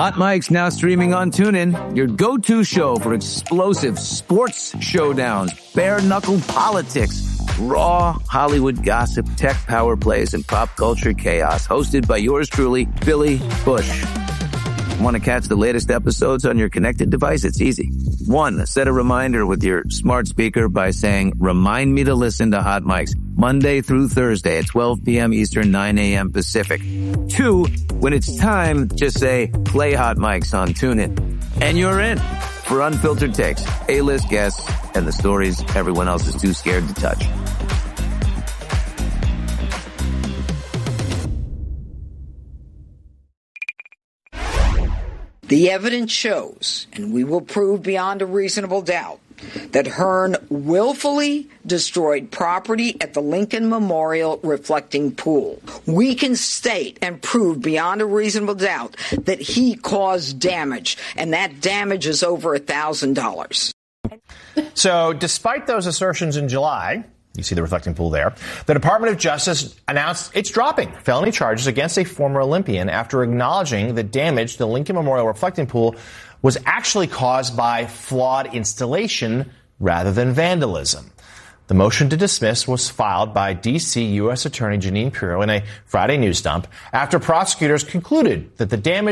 Hot Mike's now streaming on TuneIn, your go-to show for explosive sports showdowns, bare-knuckle politics, raw Hollywood gossip, tech power plays, and pop culture chaos. Hosted by yours truly, Billy Bush. Want to catch the latest episodes on your connected device? It's easy. 1, set a reminder with your smart speaker by saying, remind me to listen to Hot Mike's Monday through Thursday at 12 p.m. Eastern, 9 a.m. Pacific. 2, when it's time, just say, play Hot Mike's on TuneIn. And you're in for unfiltered takes, A-list guests, and the stories everyone else is too scared to touch. The evidence shows, and we will prove beyond a reasonable doubt, that Hearn willfully destroyed property at the Lincoln Memorial reflecting pool. We can state and prove beyond a reasonable doubt that he caused damage, and that damage is over $1,000. So despite those assertions in July, you see the reflecting pool there, the Department of Justice announced it's dropping felony charges against a former Olympian after acknowledging the damage to the Lincoln Memorial reflecting pool was actually caused by flawed installation rather than vandalism. The motion to dismiss was filed by D.C. U.S. Attorney Jeanine Pirro in a Friday news dump after prosecutors concluded that the damage